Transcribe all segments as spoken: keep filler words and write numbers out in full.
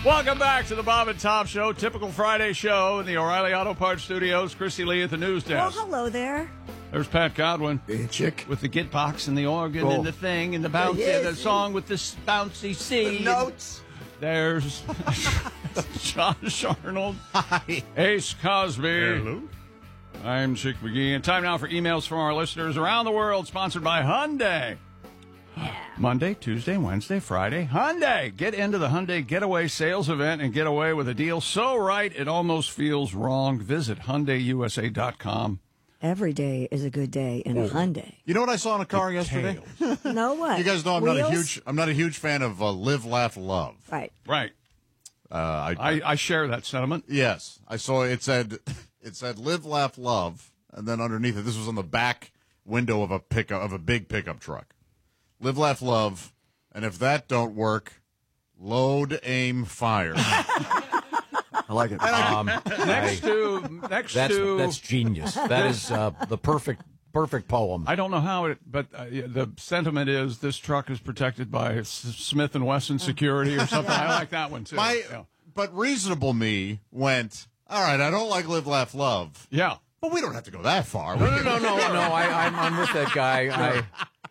Welcome back to the Bob and Tom Show. Typical Friday show in the O'Reilly Auto Parts Studios. Chrissy Lee at the news desk. Well, hello there. There's Pat Godwin. Hey, chick. With the gitbox and the organ Cool. and the thing and the bouncy, Yes. the song with the s- bouncy C. The notes. There's Josh Arnold. Hi. Ace Cosby. Hello. I'm Chick McGee. And time now for emails from our listeners around the world, sponsored by Hyundai. Monday, Tuesday, Wednesday, Friday. Hyundai! Get into the Hyundai Getaway Sales Event and get away with a deal so right it almost feels wrong. Visit Hyundai U S A dot com. Every day is a good day in a Hyundai. You know what I saw in a car yesterday? No what? You guys know I'm Wheels? not a huge I'm not a huge fan of uh, Live, Laugh, Love. Right. Right. Uh, I, I, I share that sentiment. yes, I saw it said it said Live, Laugh, Love, and then underneath it, this was on the back window of a pickup of a big pickup truck. Live, Laugh, Love, and if that don't work, load, aim, fire. I like it. Um, Next I- to, next that's to, that's genius. That is uh, the perfect perfect poem. I don't know how it, but uh, yeah, the sentiment is this truck is protected by S- Smith and Wesson security or something. I like that one too. My, yeah. but reasonable me went, all right, I don't like Live, Laugh, Love, yeah. but we don't have to go that far. No, no, no, no, no. I, I'm, I'm with that guy. I,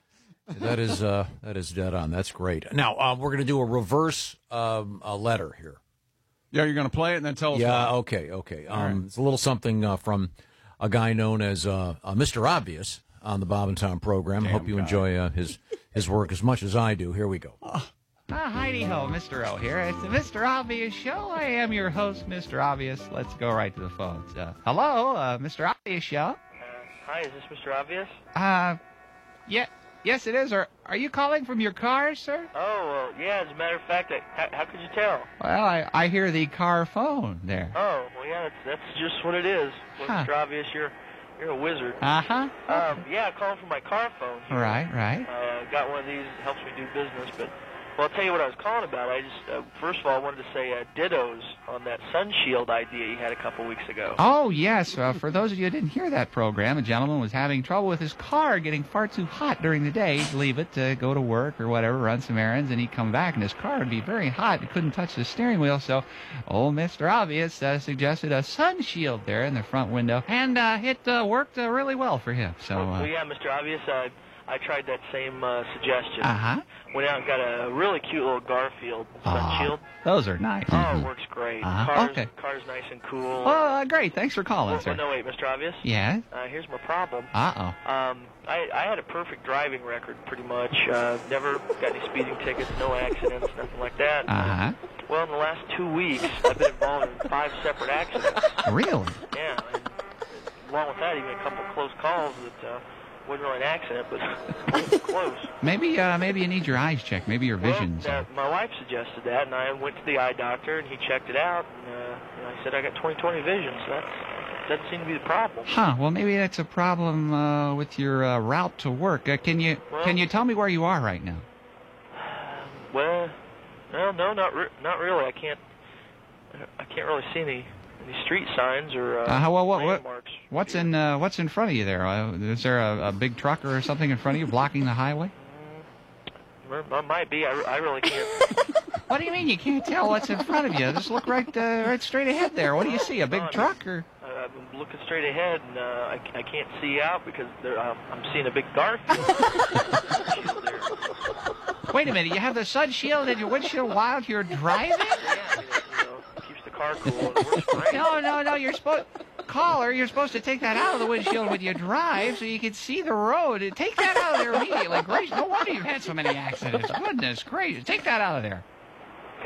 that is uh, that is dead on. That's great. Now uh, we're going to do a reverse um, a letter here. Yeah, you're going to play it and then tell us. Yeah. why. Okay. Okay. Um, right. It's a little something uh, from a guy known as uh, uh, Mister Obvious on the Bob and Tom program. I hope you guy. enjoy uh, his his work as much as I do. Here we go. Ah, Heidi ho, Mister O here. It's the Mister Obvious Show. I am your host, Mister Obvious. Let's go right to the phones. Uh, hello, uh, Mister Obvious Show. Uh, hi, is this Mister Obvious? Uh, yeah, yes, it is. Are are you calling from your car, sir? Oh, well, yeah, as a matter of fact, I, how, how could you tell? Well, I, I hear the car phone there. Oh, well, yeah, that's, that's just what it is. Well, Huh. Mister Obvious, you're, you're a wizard. Uh huh. Um, yeah, I'm calling from my car phone here. Right, right. Uh, got one of these, helps me do business, but, well, I'll tell you what I was calling about. I just, uh, first of all, I wanted to say uh, dittos on that sun shield idea you had a couple weeks ago. Oh, yes. Uh, for those of you who didn't hear that program, a gentleman was having trouble with his car getting far too hot during the day. He'd leave it to go to work or whatever, run some errands, and he'd come back, and his car would be very hot. He couldn't touch the steering wheel, so old Mister Obvious uh, suggested a sun shield there in the front window, and uh, it uh, worked uh, really well for him. So, Well, uh yeah, Mister Obvious, uh, I tried that same uh, suggestion. huh. Went out and got a really cute little Garfield sun Aw, shield. those are nice. Oh, it works great. Uh-huh. Car's, Okay. Car's nice and cool. Well, uh, great. Thanks for calling, Well, sir. no, wait, Mister Obvious. Yeah. Uh, here's my problem. Uh oh. Um, I, I had a perfect driving record, pretty much. Uh, never got any speeding tickets, no accidents, nothing like that. Uh huh. Well, in the last two weeks, I've been involved in five separate accidents. Really? Yeah, and along with that, even a couple of close calls that uh, wasn't really an accident, but close. Maybe, uh, maybe you need your eyes checked. Maybe your vision's. Well, uh, my wife suggested that, and I went to the eye doctor, and he checked it out, and, uh, and I said I got twenty twenty vision, so that doesn't seem to be the problem. Huh. Well, maybe that's a problem uh, with your uh, route to work. Uh, can you Well- can you tell me where you are right now? Well, no, no, not re- not really. I can't. I can't really see any any street signs or uh, Uh, well, what, what landmarks. what's in uh, what's in front of you there? Uh, is there a, a big truck or something in front of you blocking the highway? Well, it might be. I, re- I really can't. What do you mean you can't tell what's in front of you? Just look right uh, right straight ahead there. What do you see? A big truck or? I- I've been looking straight ahead, and uh, I, I can't see out because there, um, I'm seeing a big Garfield. Shield there. Wait a minute. You have the sun shield in your windshield while you're driving? Yeah, I mean, it, you know, keeps the car cool. And it works great. No, no, no. You're supposed. Caller, you're supposed to take that out of the windshield when you drive so you can see the road. Take that out of there immediately. Gracious, no wonder you've had so many accidents. Goodness gracious. Take that out of there.